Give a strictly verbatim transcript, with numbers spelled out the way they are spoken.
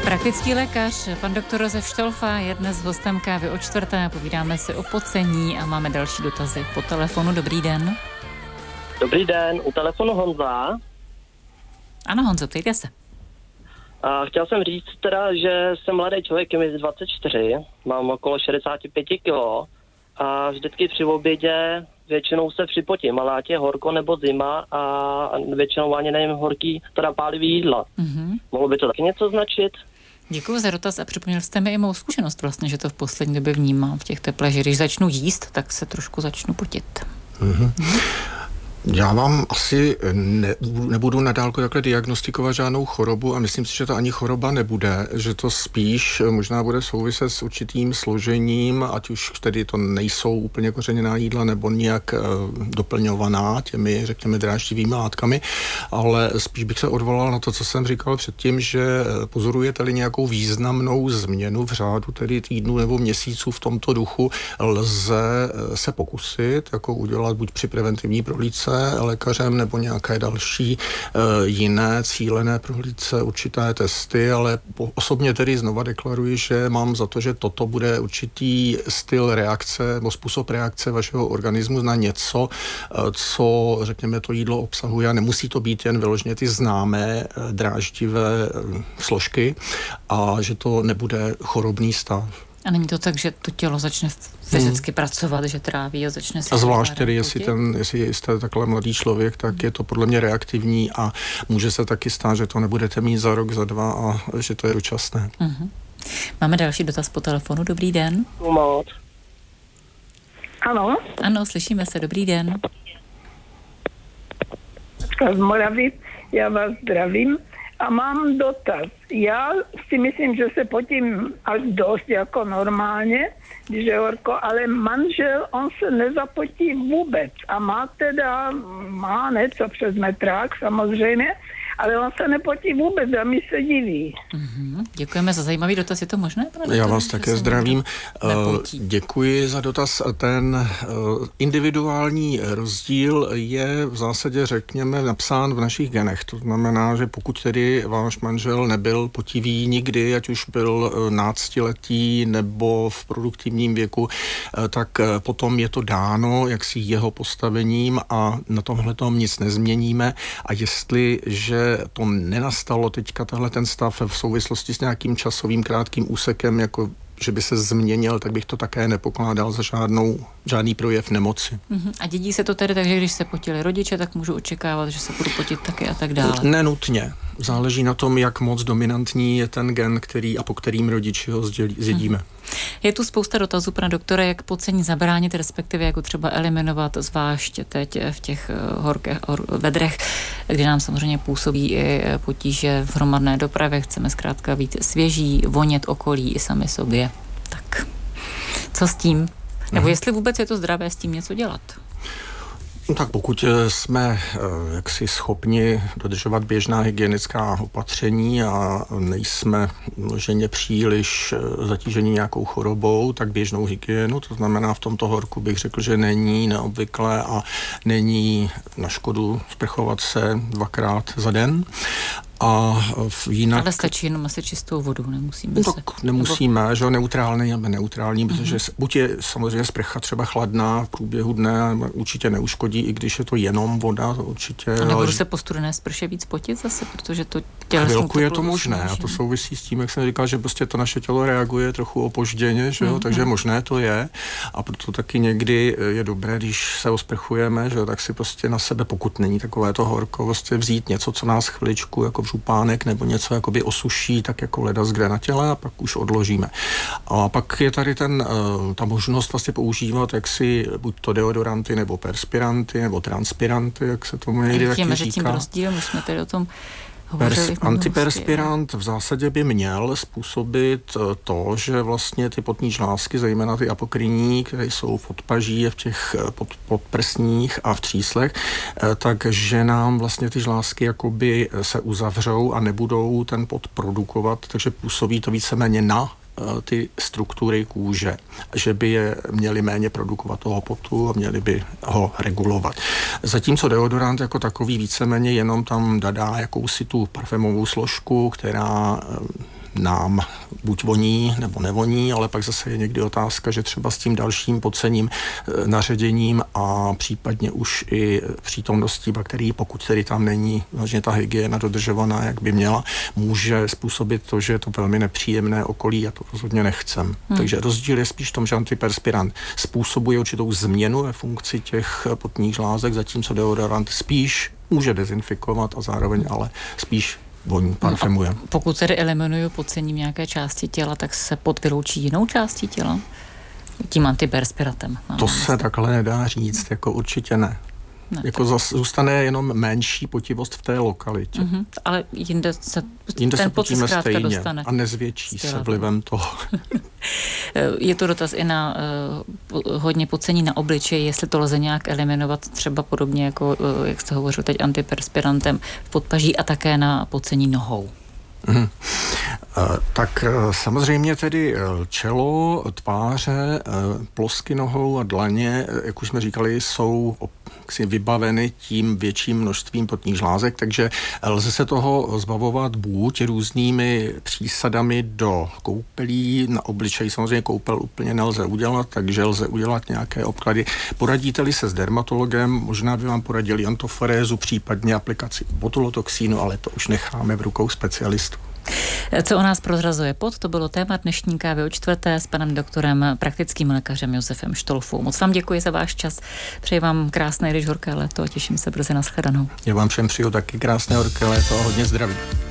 Praktický lékař, pan doktor Josef Štolfa je dnes hostem Kávy o čtvrté. Povídáme si o pocení a máme další dotazy po telefonu. Dobrý den. Dobrý den, u telefonu Honza. Ano, Honzo, ptejte se. A chtěl jsem říct teda, že jsem mladý člověk, je mi dvacet čtyři, mám okolo šedesát pět kilo a vždycky při obědě většinou se připotím, ale ať je horko nebo zima a většinou ani nevím horký, teda pálivý jídla. Mm-hmm. Mohlo by to taky něco značit? Děkuji za dotaz a připomněl jste mi i mou zkušenost vlastně, že to v poslední době vnímám v těch teplech, že když začnu jíst, tak se trošku začnu potit. Mm-hmm. Já vám asi ne, nebudu nadálko takhle diagnostikovat žádnou chorobu a myslím si, že to ani choroba nebude, že to spíš možná bude souviset s určitým složením, ať už tedy to nejsou úplně kořeněná jídla nebo nějak uh, doplňovaná těmi, řekněme, dráždivými látkami, ale spíš bych se odvolal na to, co jsem říkal předtím, že pozorujete-li nějakou významnou změnu v řádu tedy týdnů nebo měsíců v tomto duchu, lze se pokusit jako udělat buď při preventivní prohlídce lékařem nebo nějaké další e, jiné cílené prohlídce, určité testy, ale po, osobně tedy znova deklaruji, že mám za to, že toto bude určitý styl reakce nebo způsob reakce vašeho organismu na něco, e, co, řekněme, to jídlo obsahuje a nemusí to být jen vyloženě ty známé e, dráždivé e, složky a že to nebude chorobný stav. A není to tak, že to tělo začne fyzicky hmm. pracovat, že tráví a začne si... A zvlášť tedy, jestli, ten, jestli jste takhle mladý člověk, tak hmm. je to podle mě reaktivní a může se taky stát, že to nebudete mít za rok, za dva a že to je dočasné. Hmm. Máme další dotaz po telefonu. Dobrý den. Moc. Ano. Ano, slyšíme se. Dobrý den. Z Moravy, já vás zdravím. A mám dotaz. Já si myslím, že se potím až dost jako normálně, když je horko, ale manžel, on se nezapotí vůbec a má teda, má něco přes metrák samozřejmě, ale on se nepotí vůbec a mi se diví. Mm-hmm. Děkujeme za zajímavý dotaz, je to možné? Pane Já vás také zdravím. Děkuji za dotaz. Ten individuální rozdíl je v zásadě, řekněme, napsán v našich genech. To znamená, že pokud tedy váš manžel nebyl potivý nikdy, ať už byl náctiletý nebo v produktivním věku, tak potom je to dáno jaksi jeho postavením a na tomhle tom nic nezměníme. A jestliže to nenastalo teďka tahle ten stav v souvislosti s nějakým časovým krátkým úsekem, jako že by se změnil, tak bych to také nepokládal za žádnou, žádný projev nemoci. Uh-huh. A dědí se to tedy tak, že když se potili rodiče, tak můžu očekávat, že se budu potit taky a tak dále? Nenutně. Záleží na tom, jak moc dominantní je ten gen, který a po kterým rodiči ho zdědíme. Uh-huh. Je tu spousta dotazů, pana doktora, jak pocení zabránit, respektive jak ho třeba eliminovat, zvlášť teď v těch horkých hor, vedrech, kdy nám samozřejmě působí i potíže v hromadné dopravě. Chceme zkrátka být svěží, vonět okolí i sami sobě. Tak, co s tím? Nebo jestli vůbec je to zdravé s tím něco dělat? No tak pokud jsme jaksi schopni dodržovat běžná hygienická opatření a nejsme množeně příliš zatíženi nějakou chorobou, tak běžnou hygienu, to znamená v tomto horku bych řekl, že není neobvyklé a není na škodu sprchovat se dvakrát za den. A jinak... Ale stačí jenom asi čistou vodu, nemusíme no, se... Tak nemusíme, nebo... že neutrální nebo neutrální, uh-huh. protože buď je samozřejmě sprcha třeba chladná v průběhu dne, určitě neuškodí, i když je to jenom voda, to určitě... A nebudu se po studené sprše víc potit zase, protože to tělesnou chvilku je to možné a to souvisí s tím, jak jsem říkal, že prostě to naše tělo reaguje trochu opožděně, že jo, uh-huh. takže možné to je a proto taky někdy je dobré, když se osprchujeme, že jo, tak si prostě na sebe, pokud není takové to horko, prostě vzít něco, co nás chviličku jako župánek nebo něco jakoby osuší, tak jako ledas kde na těle a pak už odložíme. A pak je tady ten, ta možnost vlastně používat jaksi buď to deodoranty nebo perspiranty nebo transpiranty, jak se tomu někdy taky říká. Mezi tím rozdílem, už jsme tady o tom Pers- antiperspirant v zásadě by měl způsobit to, že vlastně ty potní žlázky, zejména ty apokrynní, které jsou v podpaží, v těch pod, podprsních a v tříslech, takže nám vlastně ty žlázky jakoby se uzavřou a nebudou ten pot produkovat, takže působí to víceméně na ty struktury kůže, že by je měly méně produkovat toho potu a měli by ho regulovat. Zatímco deodorant jako takový víceméně jenom tam dodá jakousi tu parfémovou složku, která nám buď voní nebo nevoní, ale pak zase je někdy otázka, že třeba s tím dalším podcením, naředěním a případně už i přítomností bakterií, pokud tedy tam není vlastně ta hygiena dodržovaná, jak by měla, může způsobit to, že je to velmi nepříjemné okolí a to rozhodně nechcem. Hmm. Takže rozdíl je spíš v tom, že antiperspirant způsobuje určitou změnu ve funkci těch potních žlázek, zatímco deodorant spíš může dezinfikovat a zároveň ale spíš voní, parfümuje. No pokud tedy eliminuju podcením nějaké části těla, tak se pot vyloučí jinou částí těla? Tím antiperspiratem. To se takhle nedá říct, jako určitě ne. Ne, jako zas, zůstane jenom menší potivost v té lokalitě. Mm-hmm, ale jinde se jinde ten se pot se zkrátka dostane. A nezvětší se vlivem toho. Je to dotaz i na uh, hodně pocení na obličeji, jestli to lze nějak eliminovat, třeba podobně jako, uh, jak jste hovořil teď, antiperspirantem v podpaží a také na pocení nohou. Mm. Tak samozřejmě tedy čelo, tváře, plosky nohou a dlaně, jak už jsme říkali, jsou vybaveny tím větším množstvím potních žlázek, takže lze se toho zbavovat buď různými přísadami do koupelí, na obličeji samozřejmě koupel úplně nelze udělat, takže lze udělat nějaké obklady. Poradíte-li se s dermatologem, možná by vám poradili antofarézu, případně aplikaci botulotoxínu, ale to už necháme v rukou specialistů. Co o nás prozrazuje pot, to bylo téma dnešní kávy o čtvrté s panem doktorem, praktickým lékařem Josefem Štolfou. Moc vám děkuji za váš čas, přeji vám krásné, když horké léto a těším se brzy na shledanou. Já vám všem přeju taky krásné horké léto a hodně zdraví.